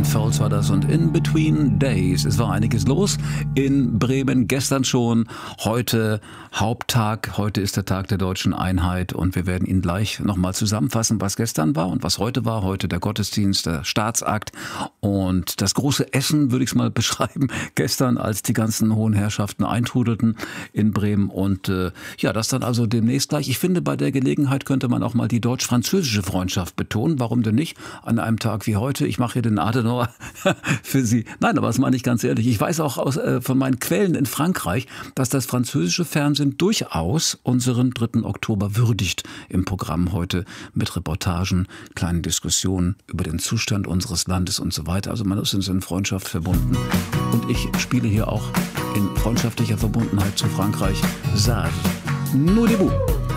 Fells war das und In Between Days. Es war einiges los in Bremen, gestern schon, heute Haupttag. Heute ist der Tag der deutschen Einheit und wir werden Ihnen gleich nochmal zusammenfassen, was gestern war und was heute war. Heute der Gottesdienst, der Staatsakt und das große Essen, würde ich es mal beschreiben, gestern, als die ganzen hohen Herrschaften eintrudelten in Bremen. Und ja, das dann also demnächst gleich. Ich finde, bei der Gelegenheit könnte man auch mal die deutsch-französische Freundschaft betonen. Warum denn nicht? An einem Tag wie heute. Ich mache hier den Adenauer für Sie. Nein, aber das meine ich ganz ehrlich. Ich weiß auch von meinen Quellen in Frankreich, dass das französische Fernsehen durchaus unseren 3. Oktober würdigt im Programm heute mit Reportagen, kleinen Diskussionen über den Zustand unseres Landes und so weiter. Also man ist in Freundschaft verbunden. Und ich spiele hier auch in freundschaftlicher Verbundenheit zu Frankreich Sage. Nous debout.